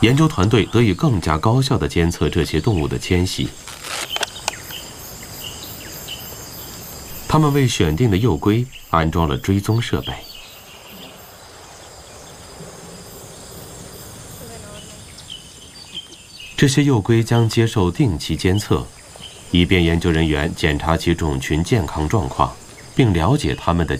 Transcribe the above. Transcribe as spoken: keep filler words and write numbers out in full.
研究团队得以更加高效地监测这些动物的迁徙。他们为选定的幼龟安装了追踪设备。这些幼龟将接受定期监测，以便研究人员检查其种群健康状况，并了解它们的